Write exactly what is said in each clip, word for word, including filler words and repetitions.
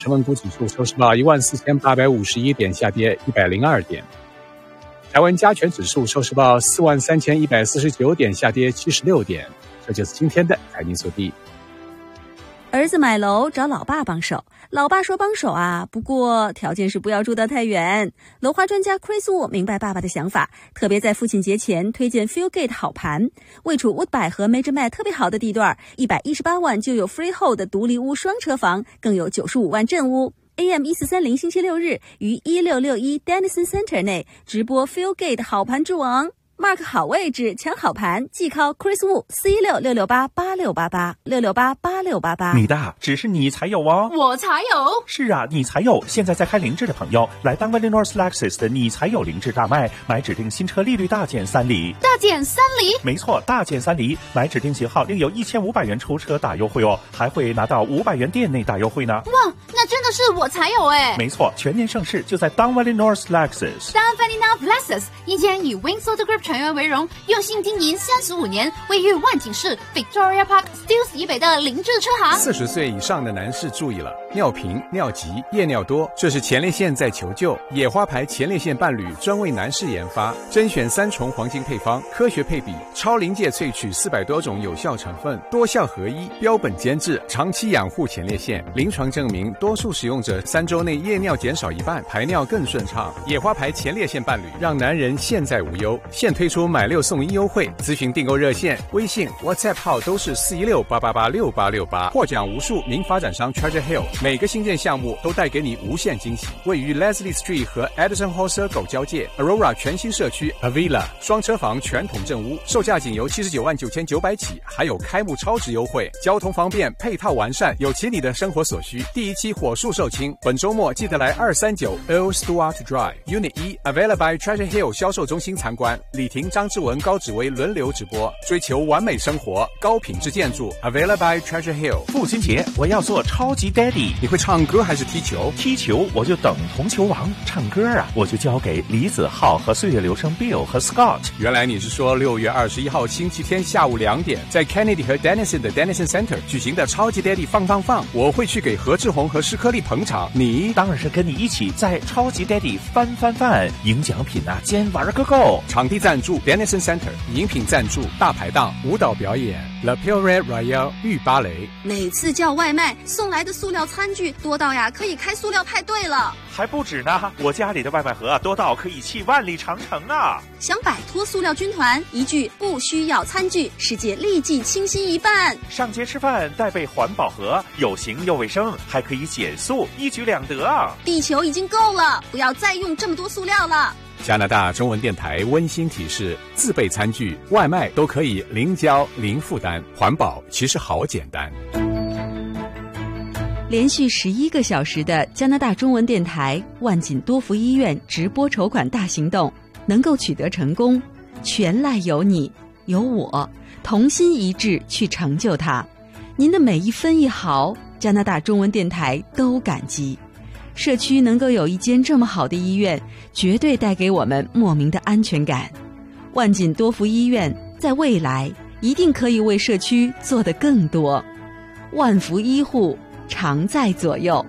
成分股指数收市报一万四千八百五十一点，下跌一百零二点。台湾加权指数收市报四万三千一百四十九点，下跌七十六点。这就是今天的财经速递。 儿子买楼找老爸帮手，老爸说帮手啊，不过条件是不要住得太远。楼花专家 Chris Wu 明白爸爸的想法，特别在父亲节前推荐 Fieldgate 好盘，位处 Woodbine 和 Major Mad 特别好的地段，一百一十八万就有 Freehold 的独立屋双车房，更有九十五万正屋。A M 一四三零星期六日于一六六一 Dennison Center 内直播 Fieldgate 好盘之王。Mark 好位置抢好盘，即 call Chris Wu 四一六六六八八六八八六六八八六八八。 你的只是你才有哦， 我才有。 是啊，你才有。现在在开凌志的朋友来当 Valley North Lexus 的你才有凌志大卖，买指定新车利率大减三厘。 大减三厘？ 没错，大减三厘，买指定型号另有一千五百元抽车大优惠哦，还会拿到五百元店内大优惠呢。 哇，那真的是我才有哎！ 没错，全年盛世就在当 Valley North Lexus。 当 Valley North Lexus， 一间以 Wings Auto Group 成员为荣，用心经营三十五年，位于万景市 Victoria Park Steeles 以北的凌志车行。 四十岁以上的男士注意了，尿频、尿急、夜尿多，这是前列腺在求救。野花牌前列腺伴侣专为男士研发，甄选三重黄金配方，科学配比，超临界萃取四百多种有效成分，多效合一，标本兼治，长期养护前列腺。临床证明，多数使用者三周内夜尿减少一半，排尿更顺畅。野花牌前列腺伴侣让男人现在无忧，现推出买六送一优惠，咨询订购热线、微信、WhatsApp 号都是四一六八八八六八六八，获奖无数名发展商 Treasure Hill， 每个新建项目都带给你无限惊喜。位于 Leslie Street 和 Edison Hall Circle 交界 Aurora 全新社区 Avila 双车房全统正屋，售价仅由七十九万九千九百起，还有开幕超值优惠，交通方便，配套完善，有齐你的生活所需。第一期火速售罄，本周末记得来二三九 Earl Stewart Drive Unit 一 Avila by Treasure Hill 销售中心参观，李婷、张志文、高紫薇轮流直播，追求完美生活，高品质建筑 Avila by Treasure Hill。 父亲节我要做超级 Daddy， 你会唱歌还是踢球？ 踢球我就等同球王，唱歌啊我就交给李子浩和岁月流声 Bill 和 Scott。 原来你是说六月二十一号星期天下午两点，在 Kennedy 和 Dennison 的 Dennison Center 举行的超级 Daddy 放放放，我会去给何志宏和施颗粒捧场，你当然是跟你一起在超级 Daddy 翻翻翻，赢奖品啊兼玩个够。 场地赞助 Dennison Center， 饮品赞助大排档，舞蹈表演 La Pure Royale 御芭蕾。 每次叫外卖送来的塑料餐具多到呀可以开塑料派对了。 还不止呢，我家里的外卖盒多到可以弃万里长城啊！ 想摆脱塑料军团，一句不需要餐具，世界立即清新一半。 上街吃饭带备环保盒，有型又卫生，还可以减速，一举两得啊！ 地球已经够了，不要再用这么多塑料了。 加拿大中文电台温馨提示：自备餐具、外卖都可以零交零负担，环保其实好简单。 连续十一个小时的加拿大中文电台万锦多福医院直播筹款大行动能够取得成功，全赖有你有我同心一致去成就它。您的每一分一毫，加拿大中文电台都感激。社区能够有一间这么好的医院，绝对带给我们莫名的安全感。万锦多福医院在未来一定可以为社区做得更多。万福医护常在左右。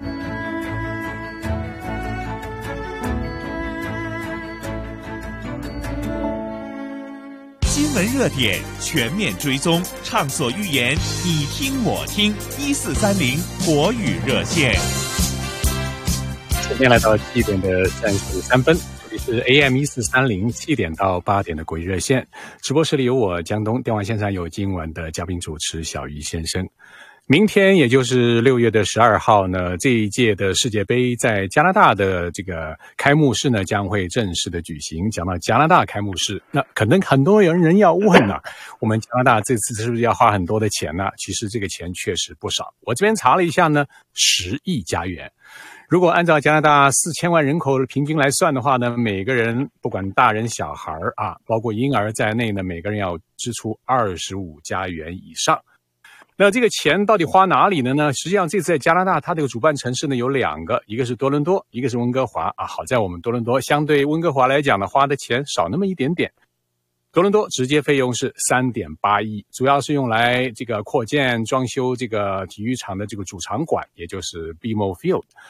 新闻热点全面追踪，畅所欲言，你听我听，一四三零国语热线。 今天来到七点的三十三分，这里是 A M 一四三零七点到八点的国语热线。直播室里有我江东，电话线上有今晚的嘉宾主持小鱼先生。明天也就是六月的十二号呢，这一届的世界杯在加拿大的这个开幕式呢将会正式的举行。讲到加拿大开幕式，那可能很多人人要问啊，我们加拿大这次是不是要花很多的钱呢？其实这个钱确实不少，我这边查了一下呢，十亿加元。如果按照加拿大四千万人口平均来算的话呢，每个人不管大人小孩啊，包括婴儿在内呢，每个人要支出二十五加元以上。那这个钱到底花哪里了呢？实际上这次在加拿大它这个主办城市呢有两个，一个是多伦多，一个是温哥华啊。好在我们多伦多相对温哥华来讲呢花的钱少那么一点点。 多伦多直接费用是 三点八亿，主要是用来这个扩建装修这个体育场的这个主场馆，也就是 B M O Field。